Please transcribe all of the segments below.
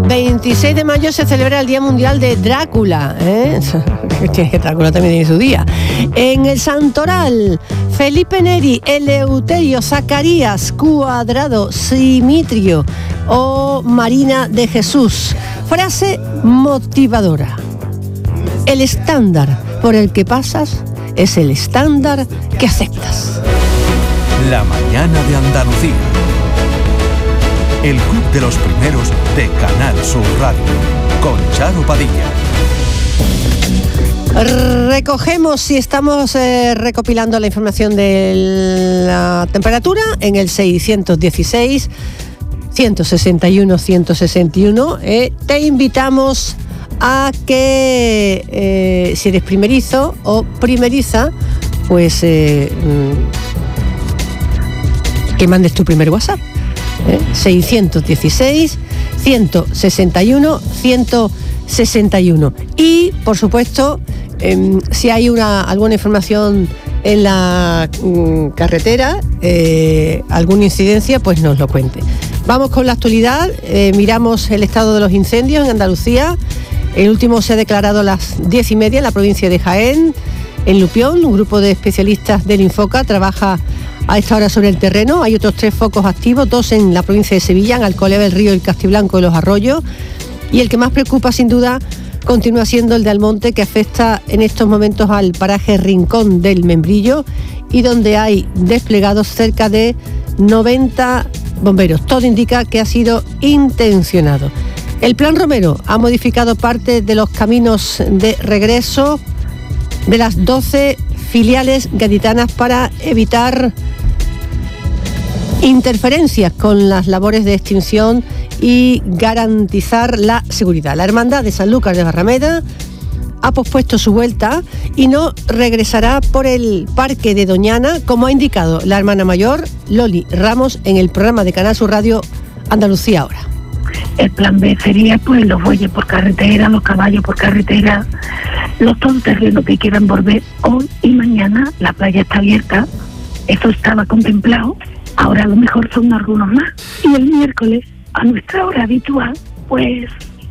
26 de mayo se celebra el Día Mundial de Drácula, Drácula también tiene su día. En el Santoral, Felipe Neri, Eleuterio, Zacarías, Cuadrado, Simitrio o Marina de Jesús. Frase motivadora: el estándar por el que pasas es el estándar que aceptas. La mañana de Andalucía. El club de los primeros de Canal Sur Radio, con Charo Padilla. Recogemos y estamos recopilando la información de la temperatura en el 616 161 161. Te invitamos a que si eres primerizo o primeriza, pues que mandes tu primer WhatsApp. 616 161 161. Y por supuesto, si hay alguna información en la carretera, alguna incidencia, pues nos lo cuente. Vamos con la actualidad. Miramos el estado de los incendios en Andalucía. El último se ha declarado a las 10:30 en la provincia de Jaén. En Lupión, un grupo de especialistas del Infoca trabaja a esta hora sobre el terreno. Hay otros 3 focos activos, 2 en la provincia de Sevilla, en Alcolea del Río, el Castiblanco y Los Arroyos. Y el que más preocupa, sin duda, continúa siendo el de Almonte, que afecta en estos momentos al paraje Rincón del Membrillo y donde hay desplegados cerca de 90 bomberos. Todo indica que ha sido intencionado. El Plan Romero ha modificado parte de los caminos de regreso de las 12 filiales gaditanas para evitar interferencias con las labores de extinción y garantizar la seguridad. La Hermandad de Sanlúcar de Barrameda ha pospuesto su vuelta y no regresará por el Parque de Doñana, como ha indicado la hermana mayor Loli Ramos en el programa de Canal Sur Radio Andalucía Ahora. El plan B sería pues los bueyes por carretera, los caballos por carretera, los todoterrenos que quieran volver hoy y mañana. La playa está abierta, eso estaba contemplado, ahora a lo mejor son algunos más. Y el miércoles, a nuestra hora habitual, pues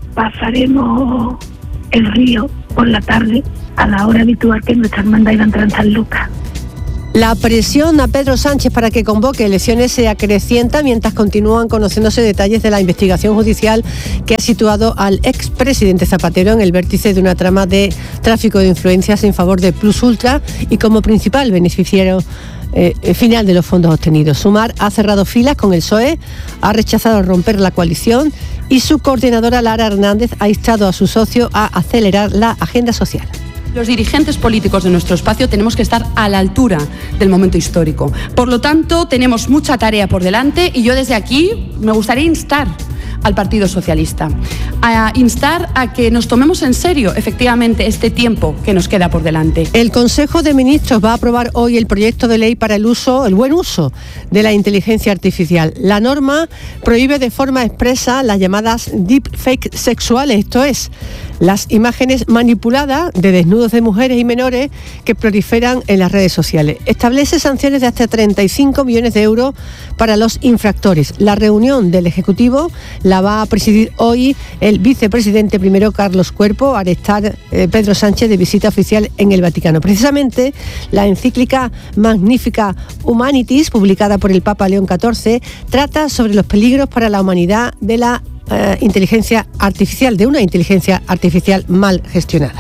pasaremos el río por la tarde a la hora habitual que nuestra hermandad iba a entrar en San Lucas. La presión a Pedro Sánchez para que convoque elecciones se acrecienta mientras continúan conociéndose detalles de la investigación judicial que ha situado al expresidente Zapatero en el vértice de una trama de tráfico de influencias en favor de Plus Ultra y como principal beneficiario final de los fondos obtenidos. Sumar ha cerrado filas con el PSOE, ha rechazado romper la coalición y su coordinadora Lara Hernández ha instado a su socio a acelerar la agenda social. Los dirigentes políticos de nuestro espacio tenemos que estar a la altura del momento histórico. Por lo tanto, tenemos mucha tarea por delante y yo desde aquí me gustaría instar al Partido Socialista, a instar a que nos tomemos en serio efectivamente este tiempo que nos queda por delante. El Consejo de Ministros va a aprobar hoy el proyecto de ley para el buen uso de la inteligencia artificial. La norma prohíbe de forma expresa las llamadas deepfake sexuales, esto es, las imágenes manipuladas de desnudos de mujeres y menores que proliferan en las redes sociales. Establece sanciones de hasta 35 millones de euros para los infractores. La reunión del Ejecutivo la va a presidir hoy el vicepresidente primero Carlos Cuerpo, al estar Pedro Sánchez de visita oficial en el Vaticano. Precisamente la encíclica Magnifica Humanities, publicada por el Papa León XIV, trata sobre los peligros para la humanidad de la inteligencia artificial, de una inteligencia artificial mal gestionada.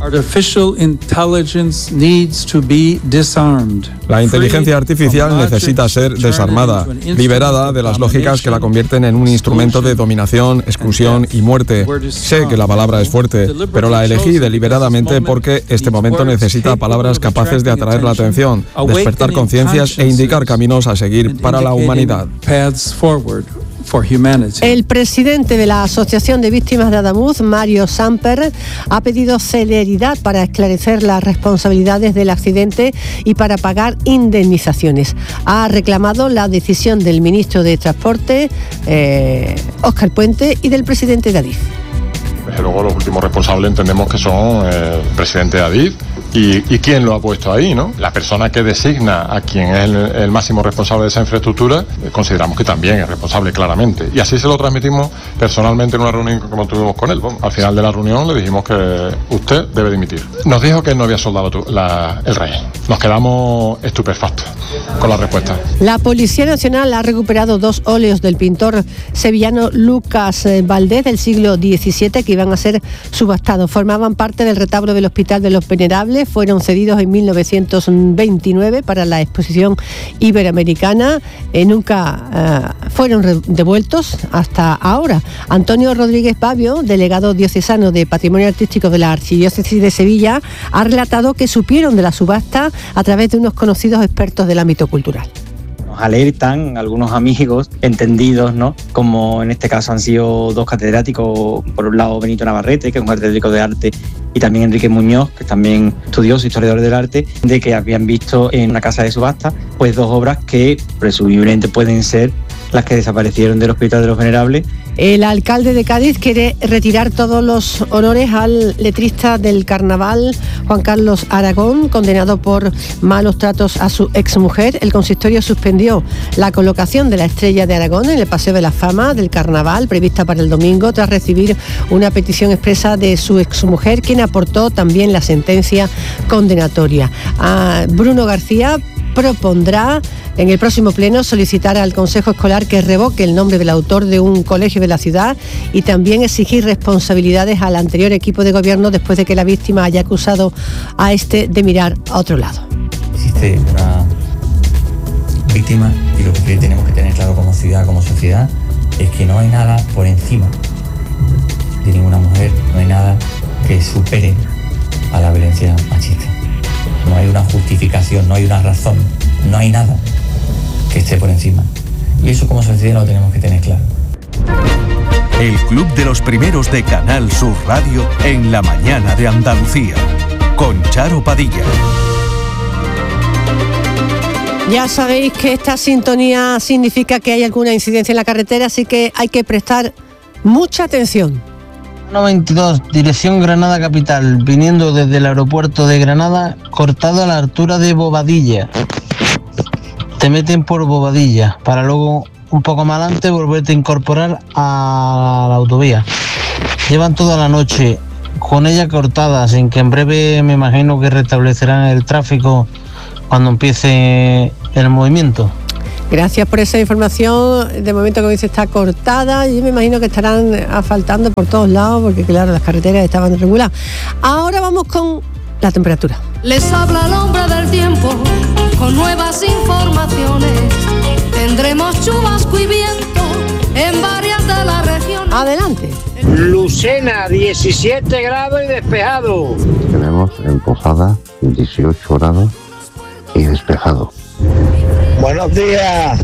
La inteligencia artificial necesita ser desarmada, liberada de las lógicas que la convierten en un instrumento de dominación, exclusión y muerte. Sé que la palabra es fuerte, pero la elegí deliberadamente porque este momento necesita palabras capaces de atraer la atención, despertar conciencias e indicar caminos a seguir para la humanidad. El presidente de la Asociación de Víctimas de Adamuz, Mario Samper, ha pedido celeridad para esclarecer las responsabilidades del accidente y para pagar indemnizaciones. Ha reclamado la decisión del ministro de Transporte, Óscar Puente, y del presidente de Adif. Desde luego los últimos responsables entendemos que son el presidente de Adif ¿Y quién lo ha puesto ahí, no? La persona que designa a quien es el máximo responsable de esa infraestructura, consideramos que también es responsable claramente. Y así se lo transmitimos personalmente en una reunión como tuvimos con él. Bueno, al final de la reunión le dijimos que usted debe dimitir. Nos dijo que no había soldado el rey. Nos quedamos estupefactos con la respuesta. La Policía Nacional ha recuperado 2 óleos del pintor sevillano Lucas Valdés del siglo XVII que iban a ser subastados. Formaban parte del retablo del Hospital de los Venerables, fueron cedidos en 1929 para la exposición iberoamericana, nunca fueron devueltos hasta ahora. Antonio Rodríguez Pavio, delegado diocesano de Patrimonio Artístico de la Archidiócesis de Sevilla, ha relatado que supieron de la subasta a través de unos conocidos expertos del ámbito cultural. Nos alertan algunos amigos entendidos, ¿no? Como en este caso han sido 2 catedráticos, por un lado Benito Navarrete, que es un catedrático de arte, y también Enrique Muñoz, que también estudioso, historiador del arte, de que habían visto en una casa de subasta pues 2 obras que presumiblemente pueden ser las que desaparecieron del Hospital de los Venerables. El alcalde de Cádiz quiere retirar todos los honores al letrista del carnaval, Juan Carlos Aragón, condenado por malos tratos a su exmujer. El consistorio suspendió la colocación de la estrella de Aragón en el Paseo de la Fama del carnaval, prevista para el domingo, tras recibir una petición expresa de su exmujer, quien aportó también la sentencia condenatoria. Bruno García propondrá en el próximo pleno solicitar al Consejo Escolar que revoque el nombre del autor de un colegio de la ciudad y también exigir responsabilidades al anterior equipo de gobierno después de que la víctima haya acusado a este de mirar a otro lado. Existe una víctima y lo que tenemos que tener claro como ciudad, como sociedad, es que no hay nada por encima de ninguna mujer, no hay nada que supere a la violencia machista. No hay una justificación, no hay una razón, no hay nada que esté por encima. Y eso como sociedad lo tenemos que tener claro. El Club de los Primeros de Canal Sur Radio en la mañana de Andalucía, con Charo Padilla. Ya sabéis que esta sintonía significa que hay alguna incidencia en la carretera, así que hay que prestar mucha atención. 92, dirección Granada Capital, viniendo desde el aeropuerto de Granada, cortado a la altura de Bobadilla. Te meten por Bobadilla, para luego un poco más adelante volverte a incorporar a la autovía. Llevan toda la noche con ella cortada, sin que en breve me imagino que restablecerán el tráfico cuando empiece el movimiento. Gracias por esa información. De momento, como dice, está cortada. Yo me imagino que estarán asfaltando por todos lados porque, claro, las carreteras estaban reguladas. Ahora vamos con la temperatura. Les habla el hombre del tiempo con nuevas informaciones. Tendremos chubasco y viento en varias de las regiones. Adelante. Lucena, 17 grados y despejado. Tenemos en Posada 18 grados y despejado. Buenos días,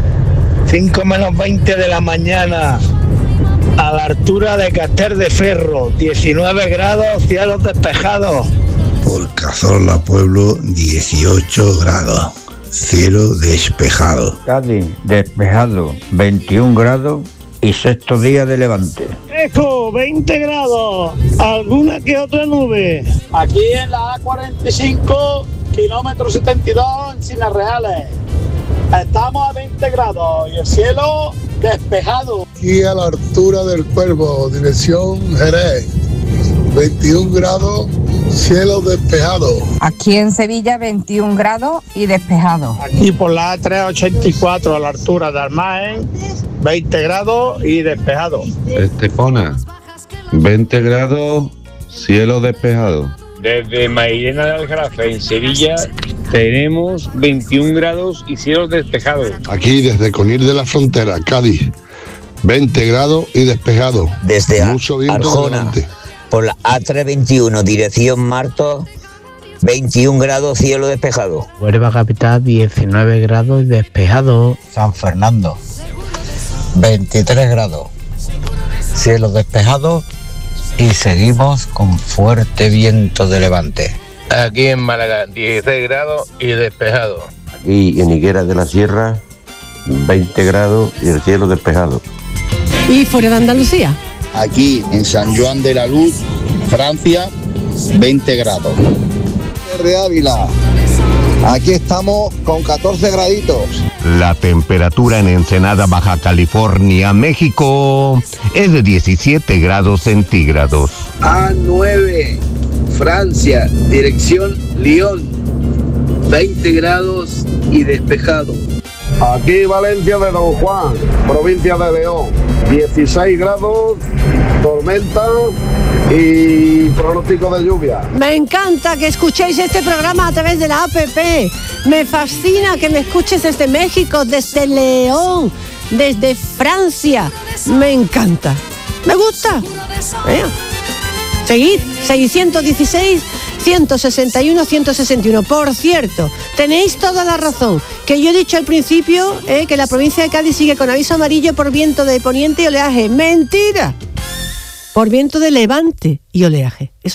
5 menos 20 de la mañana, a la altura de Caster de Ferro, 19 grados, cielos despejados. Por Cazorla Pueblo, 18 grados, cielo despejado. Cádiz, despejado, 21 grados y sexto día de levante. Eco, 20 grados, alguna que otra nube. Aquí en la A45, kilómetro 72 en Cinas Reales. Estamos a 20 grados y el cielo despejado. Aquí a la altura del Cuervo, dirección Jerez, 21 grados, cielo despejado. Aquí en Sevilla 21 grados y despejado. Aquí por la A384 a la altura de Almaen, 20 grados y despejado. Estepona, 20 grados, cielo despejado. Desde Mairena de Aljarafe, en Sevilla, tenemos 21 grados y cielos despejados. Aquí desde Conil de la Frontera, Cádiz, 20 grados y despejado. Desde mucho viento Arjona, delante. por la A321, dirección Martos, 21 grados, cielo despejado. Huelva Capital, 19 grados y despejado. San Fernando, 23 grados, cielo despejado y seguimos con fuerte viento de levante. Aquí en Málaga, 16 grados y despejado. Aquí en Higuera de la Sierra, 20 grados y el cielo despejado. ¿Y fuera de Andalucía? Aquí en San Juan de la Luz, Francia, 20 grados. desde Ávila. Aquí estamos con 14 graditos. La temperatura en Ensenada, Baja California, México, es de 17 grados centígrados. A9, Francia, dirección Lyon, 20 grados y despejado. Aquí Valencia de Don Juan, provincia de León, 16 grados, tormenta y pronóstico de lluvia. Me encanta que escuchéis este programa a través de la APP. Me fascina que me escuches desde México, desde León, desde Francia. Me encanta. Me gusta. Seguid, 616 161 161. Por cierto, tenéis toda la razón, que yo he dicho al principio que la provincia de Cádiz sigue con aviso amarillo por viento de poniente y oleaje. ¡Mentira! Por viento de levante y oleaje. Eso